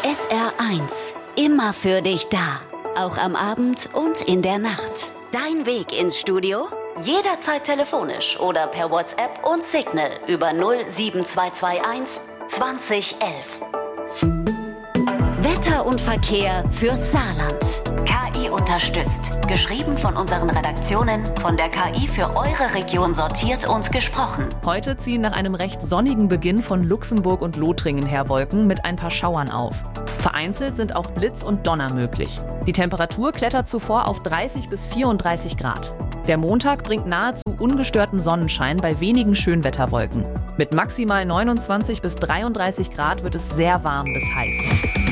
SR1, immer für dich da. Auch am Abend und in der Nacht. Dein Weg ins Studio? Jederzeit telefonisch oder per WhatsApp und Signal über 07221 2011. Wetter und Verkehr fürs Saarland. KI unterstützt. Geschrieben von unseren Redaktionen, von der KI für eure Region sortiert und gesprochen. Heute ziehen nach einem recht sonnigen Beginn von Luxemburg und Lothringen her Wolken mit ein paar Schauern auf. Vereinzelt sind auch Blitz und Donner möglich. Die Temperatur klettert zuvor auf 30 bis 34 Grad. Der Montag bringt nahezu ungestörten Sonnenschein bei wenigen Schönwetterwolken. Mit maximal 29 bis 33 Grad wird es sehr warm bis heiß.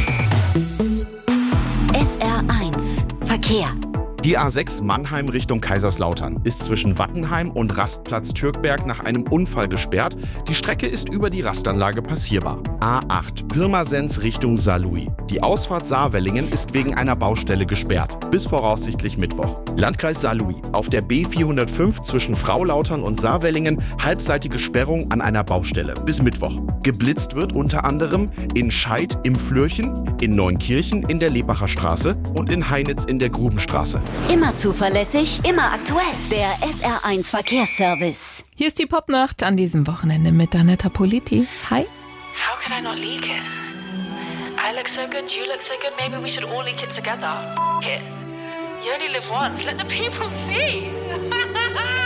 SR1 Verkehr. Die A6 Mannheim Richtung Kaiserslautern ist zwischen Wattenheim und Rastplatz Türkberg nach einem Unfall gesperrt. Die Strecke ist über die Rastanlage passierbar. A8 Pirmasens Richtung Saarlouis. Die Ausfahrt Saarwellingen ist wegen einer Baustelle gesperrt. Bis voraussichtlich Mittwoch. Landkreis Saarlouis. Auf der B405 zwischen Fraulautern und Saarwellingen halbseitige Sperrung an einer Baustelle. Bis Mittwoch. Geblitzt wird unter anderem in Scheid im Flürchen, in Neunkirchen in der Lebacher Straße und in Heinitz in der Grubenstraße. Immer zuverlässig, immer aktuell. Der SR1 Verkehrsservice. Hier ist die Popnacht an diesem Wochenende mit Anetta Politi. Hi. How could I not leak it? I look so good, you look so good, maybe we should all leak it together. F*** it. You only live once, let the people see.